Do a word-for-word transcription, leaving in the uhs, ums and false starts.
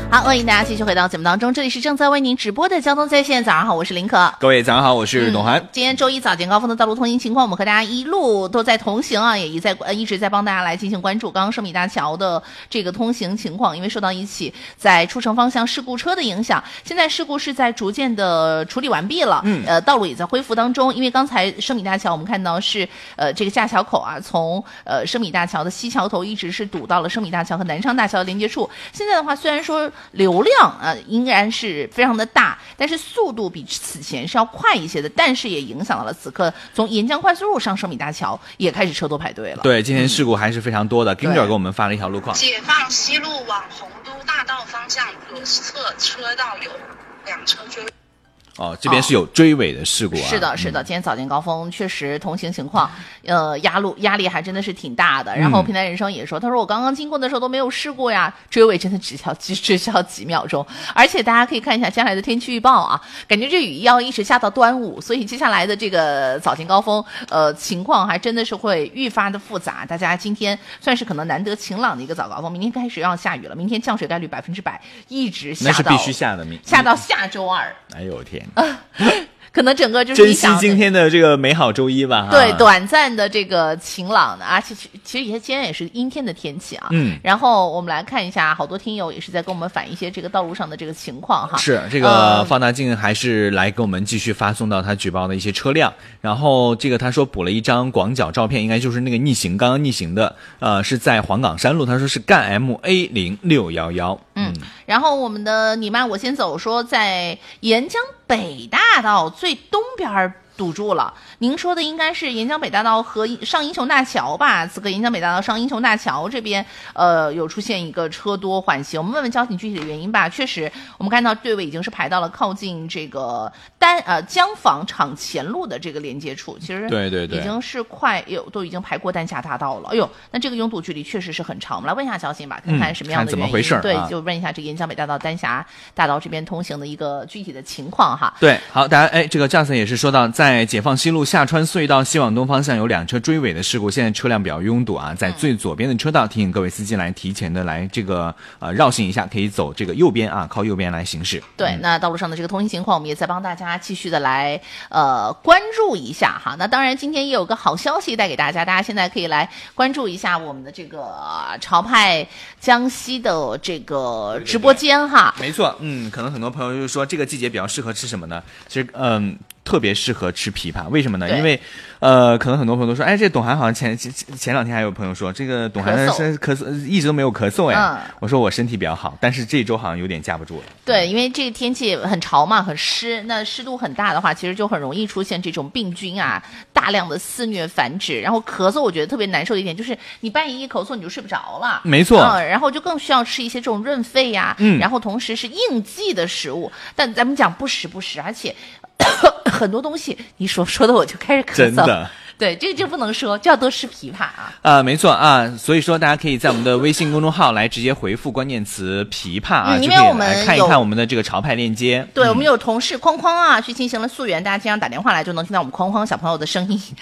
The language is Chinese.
好，欢迎大家继续回到节目当中，这里是正在为您直播的交通在线。早上好，我是林可。 各位早上好，我是董涵、 嗯。今天周一早间高峰的道路通行情况，我们和大家一路都在同行啊，也一在呃一直在帮大家来进行关注。刚刚圣米大桥的这个通行情况，因为受到一起在出城方向事故车的影响，现在事故是在逐渐的处理完毕了。嗯，呃，道路也在恢复当中。因为刚才圣米大桥我们看到是呃这个架桥口啊，从呃圣米大桥的西桥头一直是堵到了圣米大桥和南昌大桥的连接处。现在的话，虽然说流量呃应然是非常的大，但是速度比此前是要快一些的，但是也影响到了此刻从沿江快速路上圣米大桥也开始车多排队了。 对，今天事故还是非常多的。Ginger、嗯、给我们发了一条路况： 解放西路往洪都大道方向左侧车道有两车追。 哦，这边是有追尾的事故啊！ 哦、是的，是的，今天早间高峰确实同行情况，呃，压路压力还真的是挺大的。然后平台人生也说，他说我刚刚经过的时候都没有事故呀，追尾真的只需要只只需要几秒钟。而且大家可以看一下接下来的天气预报啊，感觉这雨要一直下到端午，所以接下来的这个早间高峰，呃，情况还真的是会愈发的复杂。大家今天算是可能难得晴朗的一个早高峰，明天开始要下雨了，明天降水概率百分之百，一直下到那是必须下的， 下到下周二。 哎呦天！ 可能整个就是珍惜今天的这个美好周一吧。 对，短暂的这个晴朗的啊，其实其实也今天也是阴天的天气啊。 嗯。 然后我们来看一下，好多听友也是在跟我们反映一些这个道路上的这个情况哈。 是这个放大镜还是来给我们继续发送到他举报的一些车辆，然后这个他说补了一张广角照片，应该就是那个逆行，刚刚逆行的，呃，是在黄岗山路，他说是赣 M A 零六一一。 嗯，然后我们的你慢我先走说在沿江北大道最东边堵住了，您说的应该是沿江北大道和上英雄大桥吧？此刻沿江北大道上英雄大桥这边，呃，有出现一个车多缓行。我们问问交警具体的原因吧。确实，我们看到队尾已经是排到了靠近这个单呃江坊厂前路的这个连接处。其实对对对， 已经是快有都已经排过丹霞大道了。哎呦，那这个拥堵距离确实是很长。我们来问一下交警吧，看看什么样的原因。 嗯、看怎么回事？ 对， 啊、 就问一下这个沿江北大道丹霞大道这边通行的一个具体的情况哈。 对，好，大家哎，这个 Jason 也是说到在解放西路下穿隧道西往东方向有两车追尾的事故，现在车辆比较拥堵啊，在最左边的车道，提醒各位司机来提前的来这个呃绕行一下，可以走这个右边啊，靠右边来行驶。 对， 嗯、 那道路上的这个通行情况，我们也在帮大家继续的来呃关注一下哈。那当然，今天也有个好消息带给大家，大家现在可以来关注一下我们的这个潮派江西的这个直播间哈。 对对对，没错，嗯，可能很多朋友就是说这个季节比较适合吃什么呢？其实嗯。特别适合吃枇杷，为什么呢？因为，呃，可能很多朋友都说，哎，这董涵好像前前前两天还有朋友说，这个董涵是咳嗽，一直都没有咳嗽哎。嗯、我说我身体比较好，但是这周好像有点架不住了。 对，因为这个天气很潮嘛，很湿，那湿度很大的话，其实就很容易出现这种病菌啊，大量的肆虐繁殖。然后咳嗽，我觉得特别难受的一点就是，你半夜一咳嗽你就睡不着了。 没错。 嗯，然后就更需要吃一些这种润肺呀、啊，嗯，然后同时是应季的食物。但咱们讲不时不食，而且。很多东西你说说的我就开始咳嗽， 真的， 对，这个就不能说，就要多吃枇杷啊。 啊、呃，没错啊，所以说大家可以在我们的微信公众号来直接回复关键词枇杷啊， 嗯、 就可以来看一看我们的这个潮派链接。 对、 嗯、 我们有同事框框啊去进行了溯源，大家经常打电话来就能听到我们框框小朋友的声音。